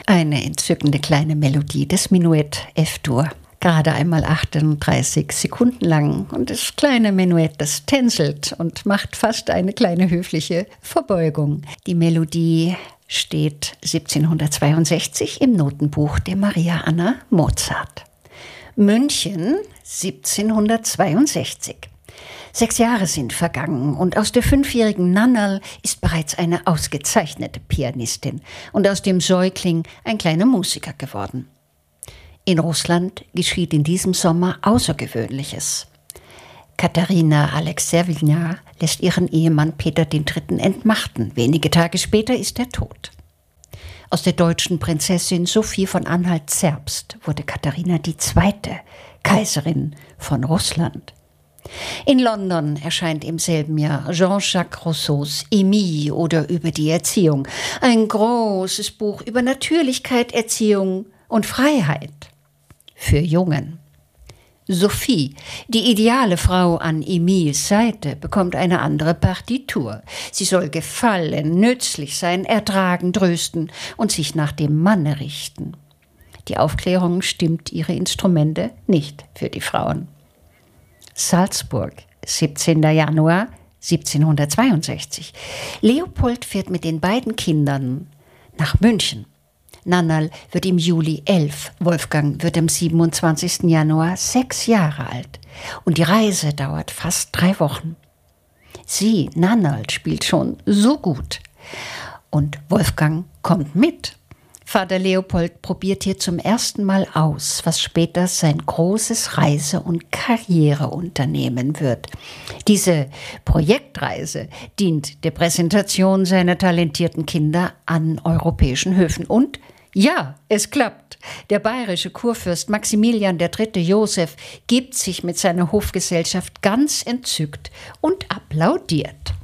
Eine entzückende kleine Melodie, das Menuett F-Dur. Gerade einmal 38 Sekunden lang. Und das kleine Menuett, das tänzelt und macht fast eine kleine höfliche Verbeugung. Die Melodie steht 1762 im Notenbuch der Maria Anna Mozart. München 1762. 6 Jahre sind vergangen und aus der 5-jährigen Nannerl ist bereits eine ausgezeichnete Pianistin und aus dem Säugling ein kleiner Musiker geworden. In Russland geschieht in diesem Sommer Außergewöhnliches. Katharina Alexejewna lässt ihren Ehemann Peter III. Entmachten. Wenige Tage später ist er tot. Aus der deutschen Prinzessin Sophie von Anhalt-Zerbst wurde Katharina II., Kaiserin von Russland. In London erscheint im selben Jahr Jean-Jacques Rousseaus Émile oder über die Erziehung. Ein großes Buch über Natürlichkeit, Erziehung und Freiheit für Jungen. Sophie, die ideale Frau an Emiles Seite, bekommt eine andere Partitur. Sie soll gefallen, nützlich sein, ertragen, trösten und sich nach dem Manne richten. Die Aufklärung stimmt ihre Instrumente nicht für die Frauen. Salzburg, 17. Januar 1762. Leopold fährt mit den beiden Kindern nach München. Nannerl wird im Juli 11, Wolfgang wird am 27. Januar 6 Jahre alt. Und die Reise dauert fast 3 Wochen. Sie, Nannerl, spielt schon so gut. Und Wolfgang kommt mit. Vater Leopold probiert hier zum ersten Mal aus, was später sein großes Reise- und Karriereunternehmen wird. Diese Projektreise dient der Präsentation seiner talentierten Kinder an europäischen Höfen. Und ja, es klappt. Der bayerische Kurfürst Maximilian III. Joseph gibt sich mit seiner Hofgesellschaft ganz entzückt und applaudiert.